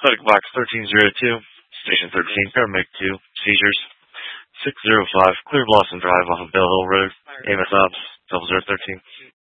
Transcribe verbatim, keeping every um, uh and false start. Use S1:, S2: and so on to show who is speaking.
S1: Medical Box thirteen zero two, Station thirteen, Paramedic two, Seizures. six zero five, Clear Blossom Drive off of Bell Hill Road, A M S Ops, double zero thirteen.